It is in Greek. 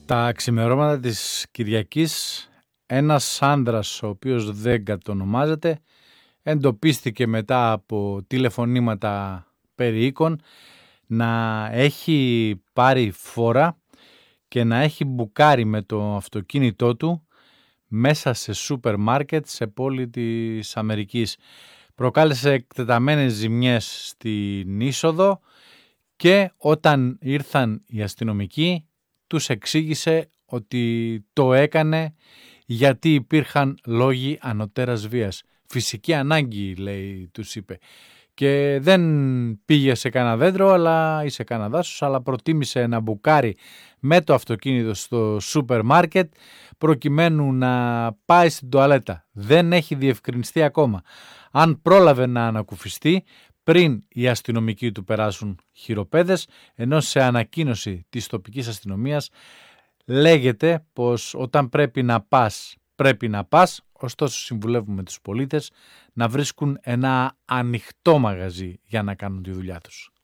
Τα ξημερώματα της Κυριακής, ένας άνδρας, ο οποίος δεν κατονομάζεται, εντοπίστηκε μετά από τηλεφωνήματα περί οίκων να έχει πάρει φόρα και να έχει μπουκάρει με το αυτοκίνητό του μέσα σε σούπερ μάρκετ σε πόλη της Αμερικής. Προκάλεσε εκτεταμένες ζημιές στην είσοδο και όταν ήρθαν οι αστυνομικοί τους εξήγησε ότι το έκανε γιατί υπήρχαν λόγοι ανωτέρας βίας. Φυσική ανάγκη, λέει, τους είπε. Και δεν πήγε σε κανένα δέντρο ή σε κανένα δάσος, αλλά προτίμησε να μπουκάρει με το αυτοκίνητο στο σούπερ μάρκετ προκειμένου να πάει στην τουαλέτα. Δεν έχει διευκρινιστεί ακόμα αν πρόλαβε να ανακουφιστεί πριν οι αστυνομικοί του περάσουν χειροπέδες, ενώ σε ανακοίνωση της τοπικής αστυνομίας λέγεται πως όταν πρέπει να πας, ωστόσο συμβουλεύουμε τους πολίτες να βρίσκουν ένα ανοιχτό μαγαζί για να κάνουν τη δουλειά τους.